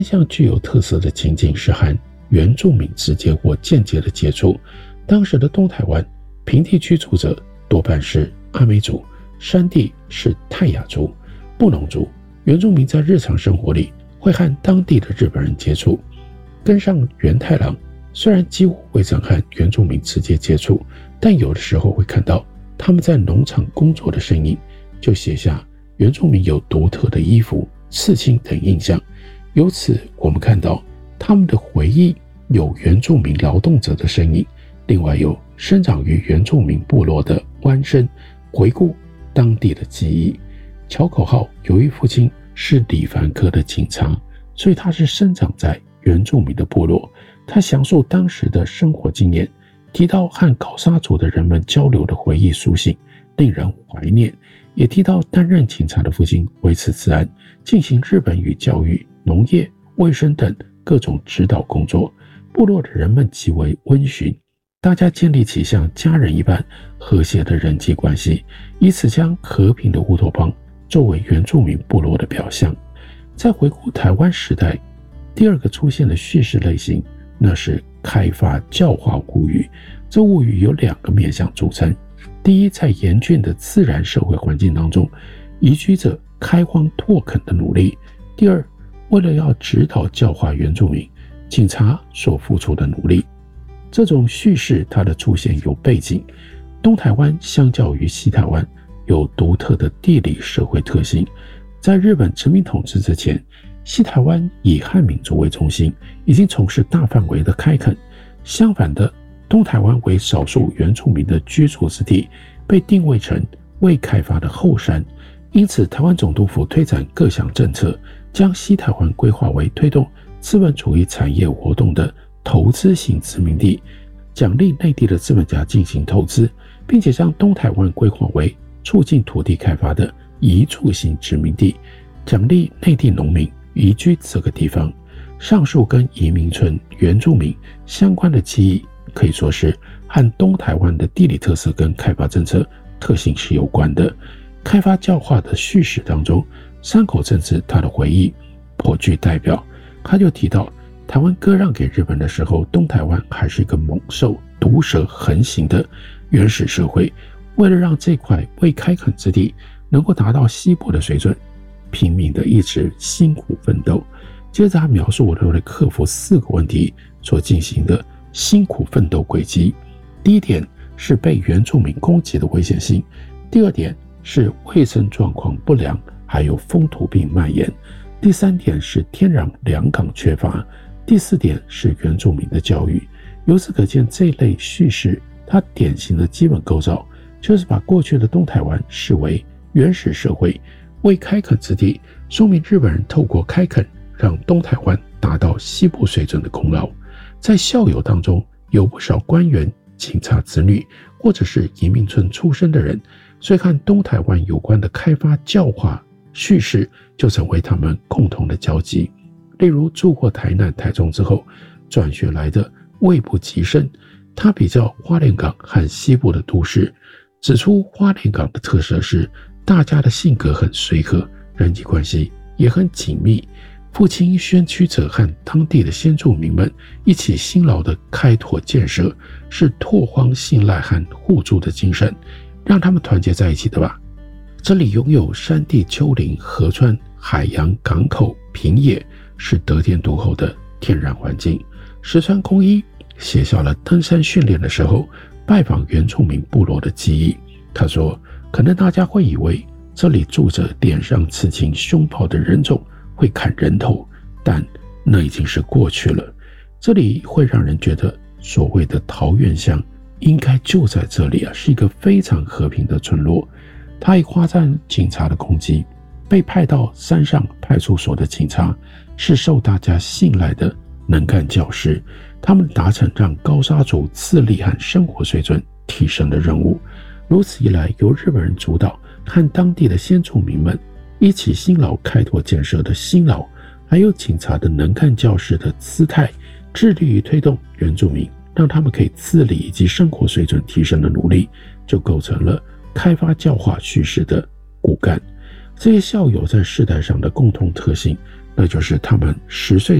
一项具有特色的情景是和原住民直接或间接的接触。当时的东台湾平地居住者多半是阿美族，山地是泰雅族、布农族。原住民在日常生活里会和当地的日本人接触。跟上原太郎虽然几乎未曾和原住民直接接触，但有的时候会看到他们在农场工作的身影，就写下原住民有独特的衣服、刺青等印象。由此我们看到他们的回忆有原住民劳动者的身影，另外有生长于原住民部落的湾生回顾当地的记忆。乔口号由于父亲是理番科的警察，所以他是生长在原住民的部落。他详述当时的生活经验，提到和高沙族的人们交流的回忆书信，令人怀念。也提到担任警察的父亲维持治安，进行日本语教育、农业、卫生等各种指导工作。部落的人们极为温驯，大家建立起像家人一般和谐的人际关系，以此将和平的乌托邦作为原住民部落的表象。在回顾台湾时代，第二个出现的叙事类型，那是开发教化物语。这物语有两个面向组成。第一，在严峻的自然社会环境当中，移居者开荒拓垦的努力；第二，为了要指导教化原住民，警察所付出的努力。这种叙事它的出现有背景。东台湾相较于西台湾有独特的地理社会特性。在日本殖民统治之前，西台湾以汉民族为中心，已经从事大范围的开垦。相反的，东台湾为少数原住民的居住之地，被定位成未开发的后山。因此台湾总督府推展各项政策，将西台湾规划为推动资本主义产业活动的投资型殖民地，奖励内地的资本家进行投资，并且将东台湾规划为促进土地开发的移住型殖民地，奖励内地农民移居这个地方。上述跟移民村原住民相关的记忆，可以说是和东台湾的地理特色跟开发政策特性是有关的。开发教化的叙事当中，山口正治他的回忆颇具代表。他就提到，台湾割让给日本的时候，东台湾还是一个猛兽毒蛇横行的原始社会。为了让这块未开垦之地能够达到西部的水准，拼命的一直辛苦奋斗。接着他描述我为了克服4个问题所进行的辛苦奋斗轨迹。第一点是被原住民攻击的危险性，第二点是卫生状况不良，还有风土病蔓延，第三点是天然良港缺乏，第四点是原住民的教育。由此可见，这类叙事它典型的基本构造就是把过去的东台湾视为原始社会、未开垦之地，说明日本人透过开垦让东台湾达到西部水准的功劳。在校友当中有不少官员、警察子女或者是移民村出身的人，所以和东台湾有关的开发教化叙事就成为他们共同的交集。例如住过台南、台中之后转学来的魏部吉生，他比较花莲港和西部的都市，指出花莲港的特色是大家的性格很随和，人际关系也很紧密。父亲宣驱者和当地的先住民们一起辛劳的开拓建设，是拓荒信赖和互助的精神，让他们团结在一起的吧。这里拥有山地、丘陵、河川、海洋、港口、平野，是得天独厚的天然环境。石川公一写下了登山训练的时候拜访原住民部落的记忆。他说，可能大家会以为这里住着脸上刺青、凶暴的人种会砍人头，但那已经是过去了。这里会让人觉得所谓的桃源乡应该就在这里啊，是一个非常和平的村落。他也夸赞警察的攻击，被派到山上派出所的警察是受大家信赖的能干教师，他们达成让高沙族自立和生活水准提升的任务。如此一来，由日本人主导和当地的先住民们一起辛劳开拓建设的辛劳，还有警察的能干教师的姿态，致力于推动原住民让他们可以自理以及生活水准提升的努力，就构成了开发教化叙事的骨干。这些校友在世代上的共同特性， 那就是他们10岁